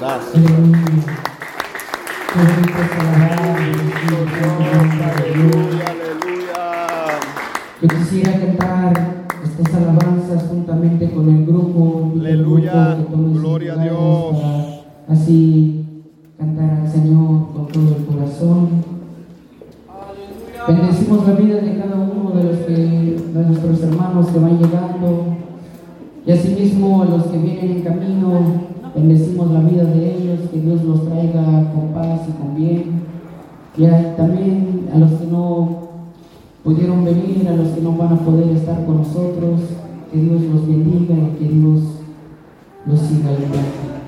Gracias. Aleluya, aleluya. Yo quisiera cantar estas alabanzas juntamente con el grupo. Aleluya, gloria a Dios. Así cantar al Señor con todo el corazón. Bendecimos la vida de cada uno de nuestros hermanos que van llegando, y asimismo a los que vienen en camino. Bendecimos la vida de ellos, que Dios los traiga con paz y con bien. Y también a los que no pudieron venir, a los que no van a poder estar con nosotros, que Dios los bendiga y que Dios los siga ayudando.